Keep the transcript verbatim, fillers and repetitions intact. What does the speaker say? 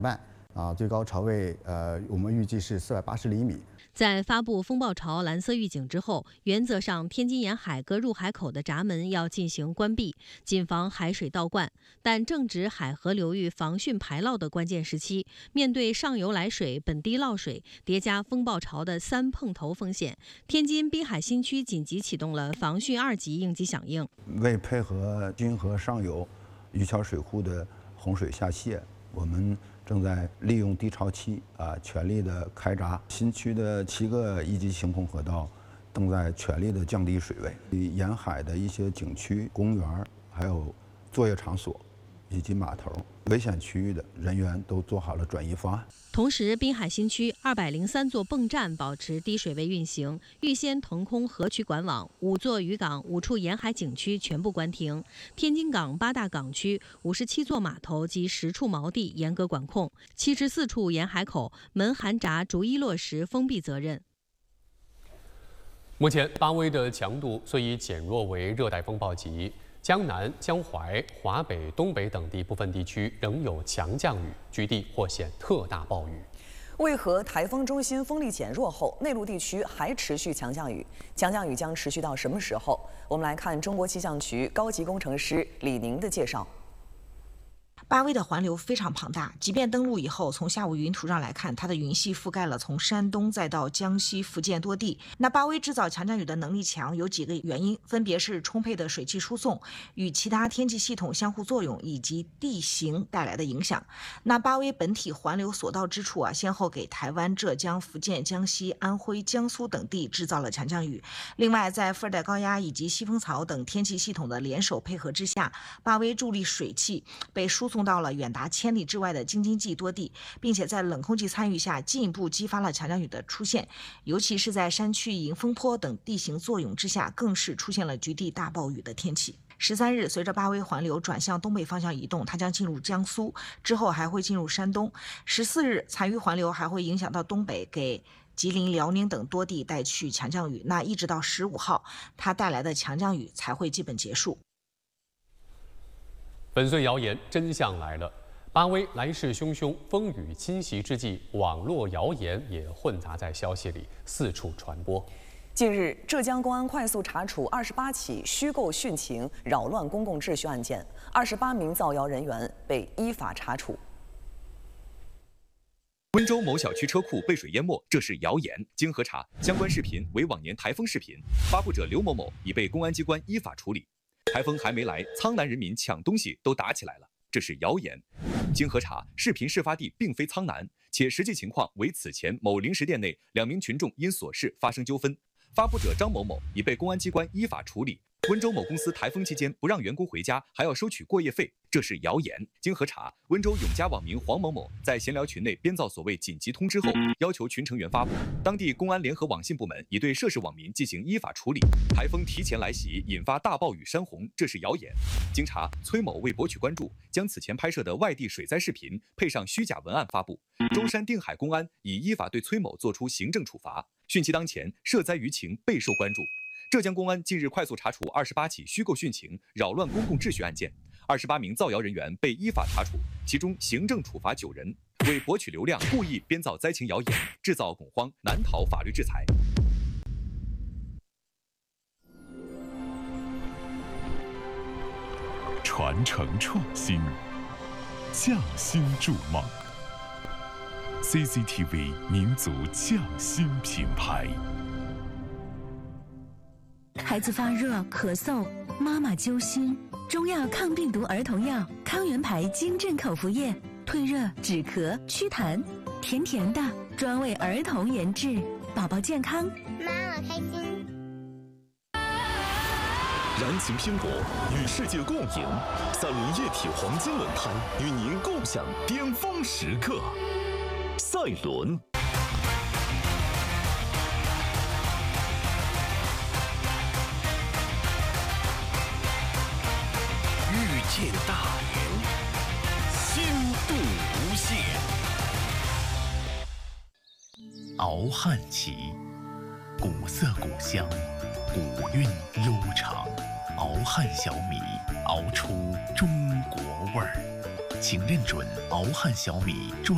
半啊，最高潮位呃，我们预计是四百八十厘米。 在发布风暴潮蓝色预警之后，原则上天津沿海各入海口的闸门要进行关闭，谨防海水倒灌。但正值海河流域防汛排涝的关键时期，面对上游来水、本地涝水叠加风暴潮的三碰头风险，天津滨海新区紧急启动了防汛二级应急响应。 为配合均河上游渔桥水库的洪水下泄，我们正在利用低潮期啊，全力的开闸。新区的七个一级行洪河道正在全力的降低水位。沿海的一些景区、公园，还有作业场所以及码头，危险区域的人员都做好了转移方案。 同时，滨海新区二百零三座泵站保持低水位运行，预先腾空河渠管网，五座渔港、五处沿海景区全部关停。天津港八大港区五十七座码头及十处锚地严格管控，七十四处沿海口门含闸逐一落实封闭责任。 目前，巴威的强度虽已减弱为热带风暴级。江南、江淮、华北、东北等地部分地区仍有强降雨，局地或显特大暴雨。 为何台风中心风力减弱后，内陆地区还持续强降雨？强降雨将持续到什么时候？我们来看中国气象局高级工程师李宁的介绍。 巴威的环流非常庞大，即便登陆以后，从下午云图上来看，它的云系覆盖了从山东再到江西、福建多地。那巴威制造强降雨的能力强，有几个原因，分别是充沛的水汽输送、与其他天气系统相互作用以及地形带来的影响。那巴威本体环流所到之处啊，先后给台湾、浙江、福建、江西、安徽、江苏等地制造了强降雨。另外，在副热带高压以及西风槽等天气系统的联手配合之下，巴威助力水汽被输送到了远达千里之外的京津冀多地，并且在冷空气参与下进一步激发了强降雨的出现，尤其是在山区迎风坡等地形作用之下，更是出现了局地大暴雨的天气。十三日，随着巴威环流转向东北方向移动，它将进入江苏，之后还会进入山东。十四日，残余环流还会影响到东北，给吉林、辽宁等多地带去强降雨。那一直到十五号，它带来的强降雨才会基本结束。 粉碎谣言，真相来了！巴威来势汹汹，风雨侵袭之际，网络谣言也混杂在消息里，四处传播。 近日，浙江公安快速查处二十八起虚构殉情、扰乱公共秩序案件，二十八名造谣人员被依法查处。 温州某小区车库被水淹没，这是谣言。经核查，相关视频为往年台风视频，发布者刘某某已被公安机关依法处理。台风还没来，苍南人民抢东西都打起来了，这是谣言。经核查，视频事发地并非苍南，且实际情况为此前某零食店内两名群众因琐事发生纠纷，发布者张某某已被公安机关依法处理。温州某公司台风期间不让员工回家，还要收取过夜费，这是谣言。经核查，温州永嘉网民黄某某在闲聊群内编造所谓紧急通知后，要求群成员发布。当地公安联合网信部门已对涉事网民进行依法处理。台风提前来袭，引发大暴雨山洪，这是谣言。经查，崔某为博取关注，将此前拍摄的外地水灾视频配上虚假文案发布。舟山定海公安已依法对崔某作出行政处罚。汛期当前，涉灾舆情备受关注。浙江公安近日快速查处二十八起虚构殉情、扰乱公共秩序案件，二十八名造谣人员被依法查处，其中行政处罚九人，为博取流量故意编造灾情谣言，制造恐慌，难逃法律制裁。 传承创新，匠心筑梦 ，C C T V 民族匠心品牌。 孩子发热、咳嗽，妈妈揪心。中药抗病毒儿童药康源牌金镇口服液，退热、止咳、祛痰，甜甜的，专为儿童研制，宝宝健康， 妈妈开心。 燃情拼搏，与世界共赢。赛伦液体黄金轮胎与您共享巅峰时刻。赛伦。 见大连，心度无限。 熬汉旗，古色古香，古韵悠长。熬汉小米，熬出中国味儿。请认准熬汉小米专